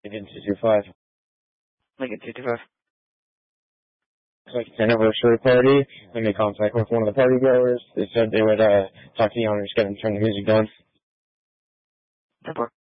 Lincoln 225. Lincoln 225. It's like an anniversary party. I made contact with one of the party goers. They said they would talk to the owner, just get him to turn the music down. 10-4.